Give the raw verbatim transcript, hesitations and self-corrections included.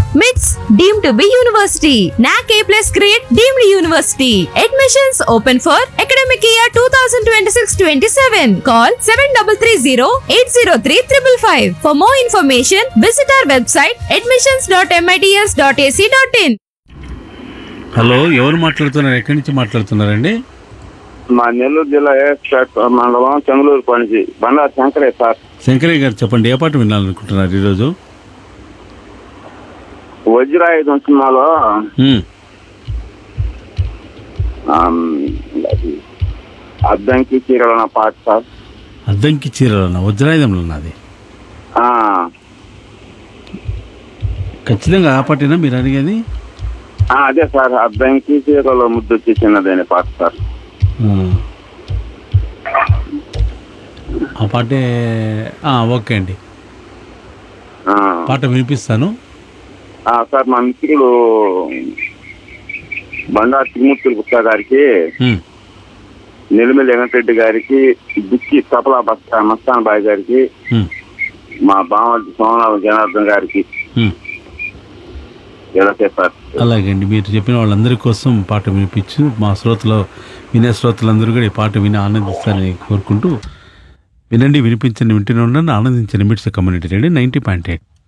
మిట్స్ deemed to be university. నాక్ ఏ plus grade deemed university. Admissions open for academic year two thousand twenty six twenty seven. Call seven three three zero eight zero three triple five. For more information visit our website admissions dot MITS dot AC dot in. Hello, ఎవరు మాట్లాడుతున్నారు? ఎక్కడి నుంచి మాట్లాడుతున్నారండి? మా నెల్లూరు జిల్లా ఏఎస్పేట మండలం చెంగళూరు పనిచి బండా శంకరే sir. Shankaraiah గారు చెప్పండి, ఏ పాట వినాలనుకుంటున్నారు ఈరోజు? వజ్రాయుధం సినిమాలో ఉమ్, ఆమ్, అది అద్దంకి చీరల నా పాట సార్. అద్దంకి చీరలన్నా వజ్రాయుధంలో ఉన్నది. ఆ, ఖచ్చితంగా ఆ పాటేనా మీరు అడిగేది? ఆ, అదే సార్, అద్దంకి చీరలో ముద్దు చిన్నదనే పాట సార్. ఉమ్. ఆ పాటే. ఆ, ఓకే అండి, ఆ, పాట వినిపిస్తాను. ఆ, సార్ మా మిత్రుడు బండా తిరుమూర్తుల గుప్తా గారికి, ఉమ్, నిలమిల్లి వెంకటరెడ్డి గారికి, దుక్కి తపలా బస్తా మస్తాన్ బాయ్ గారికి, ఉమ్, మా బామర్ది సోమనాథం జనార్దన్ గారికి ఉమ్. ఎలా సార్. అలాగే అండి, మీరు చెప్పిన వాళ్ళందరి కోసం పాట వినిపించు. మా శ్రోతలు వినే శ్రోతలందరూ కూడా ఈ పాట విని ఆనందిస్తారని కోరుకుంటూ, వినండి, వినిపించండి, వింటూనే ఉండండి, ఆనందించండి. మిట్స్ community radio ninety point eight.